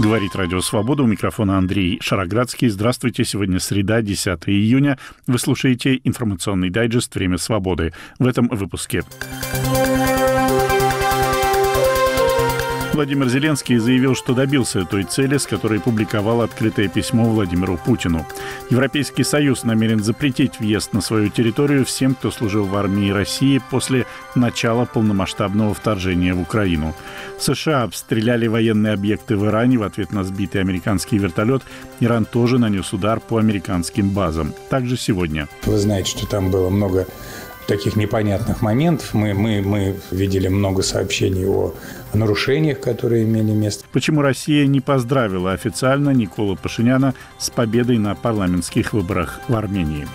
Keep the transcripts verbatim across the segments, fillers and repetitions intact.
Говорит Радио Свобода, у микрофона Андрей Шароградский. Здравствуйте, сегодня среда, десятое июня. Вы слушаете информационный дайджест «Время свободы». В этом выпуске. Владимир Зеленский заявил, что добился той цели, с которой публиковал открытое письмо Владимиру Путину. Европейский Союз намерен запретить въезд на свою территорию всем, кто служил в армии России после начала полномасштабного вторжения в Украину. США обстреляли военные объекты в Иране. В ответ на сбитый американский вертолет Иран тоже нанес удар по американским базам. Также сегодня. Вы знаете, что там было много таких непонятных моментов. Мы, мы, мы видели много сообщений о нарушениях, которые имели место. Почему Россия не поздравила официально Николу Пашиняна с победой на парламентских выборах в Армении?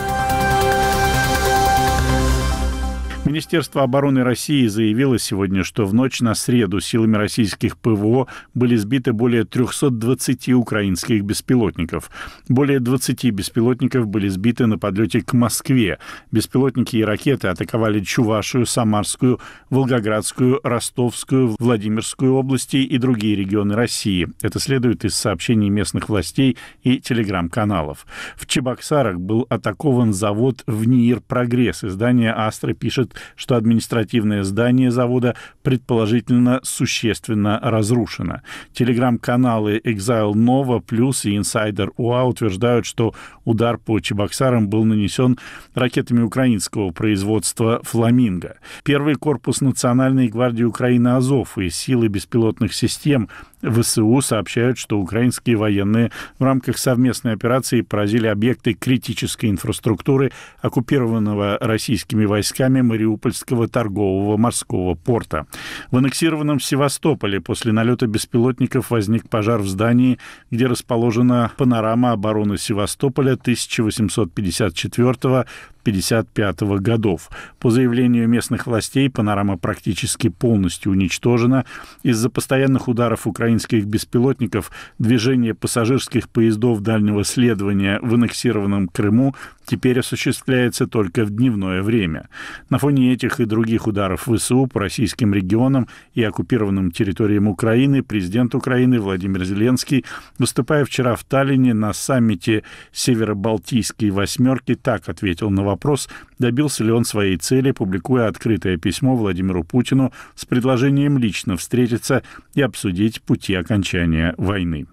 Министерство обороны России заявило сегодня, что в ночь на среду силами российских ПВО были сбиты более триста двадцать украинских беспилотников. Более двадцать беспилотников были сбиты на подлете к Москве. Беспилотники и ракеты атаковали Чувашию, Самарскую, Волгоградскую, Ростовскую, Владимирскую области и другие регионы России. Это следует из сообщений местных властей и телеграм-каналов. В Чебоксарах был атакован завод «ВНИИР Прогресс». Издание «Астра» пишет, что административное здание завода предположительно существенно разрушено. Телеграм-каналы Exile Nova Plus и Insider ю эй утверждают, что удар по Чебоксарам был нанесен ракетами украинского производства «Фламинго». Первый корпус Национальной гвардии Украины «Азов» и силы беспилотных систем ВСУ сообщают, что украинские военные в рамках совместной операции поразили объекты критической инфраструктуры оккупированного российскими войсками Мариупольского торгового морского порта. В аннексированном Севастополе после налета беспилотников возник пожар в здании, где расположена панорама обороны Севастополя тысяча восемьсот пятьдесят четвёртого — пятьдесят пятого годов. По заявлению местных властей, панорама практически полностью уничтожена. Из-за постоянных ударов украинских беспилотников движение пассажирских поездов дальнего следования в аннексированном Крыму теперь осуществляется только в дневное время. На фоне этих и других ударов ВСУ по российским регионам и оккупированным территориям Украины президент Украины Владимир Зеленский, выступая вчера в Таллине на саммите Северо-Балтийской восьмерки, так ответил на вопрос, добился ли он своей цели, публикуя открытое письмо Владимиру Путину с предложением лично встретиться и обсудить пути окончания войны.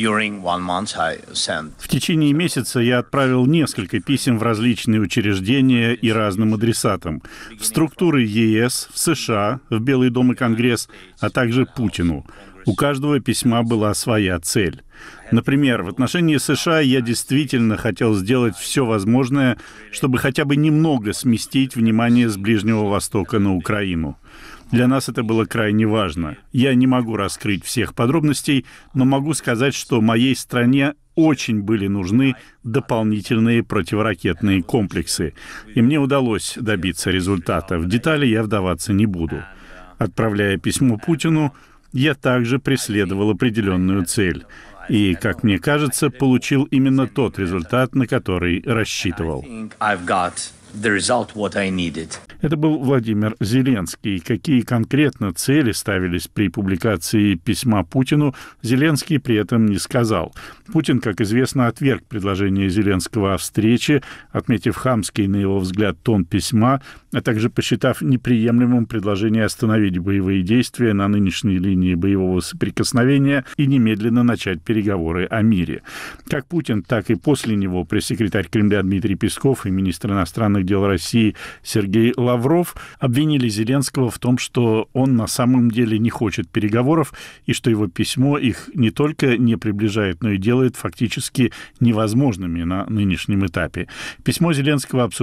В течение месяца я отправил несколько писем в различные учреждения и разным адресатам. В структуры ЕС, в США, в Белый дом и Конгресс, а также Путину. У каждого письма была своя цель. Например, в отношении США я действительно хотел сделать все возможное, чтобы хотя бы немного сместить внимание с Ближнего Востока на Украину. Для нас это было крайне важно. Я не могу раскрыть всех подробностей, но могу сказать, что моей стране очень были нужны дополнительные противоракетные комплексы. И мне удалось добиться результата. В детали я вдаваться не буду. Отправляя письмо Путину, я также преследовал определенную цель. И, как мне кажется, получил именно тот результат, на который рассчитывал. Это был Владимир Зеленский. Какие конкретно цели ставились при публикации письма Путину, Зеленский при этом не сказал. Путин, как известно, отверг предложение Зеленского о встрече, отметив хамский, на его взгляд, тон письма, а также посчитав неприемлемым предложение остановить боевые действия на нынешней линии боевого соприкосновения и немедленно начать переговоры о мире. Как Путин, так и после него пресс-секретарь Кремля Дмитрий Песков и министр иностранных дел России Сергей Лавров обвинили Зеленского в том, что он на самом деле не хочет переговоров и что его письмо их не только не приближает, но и делает фактически невозможными на нынешнем этапе. Письмо Зеленского обсуждается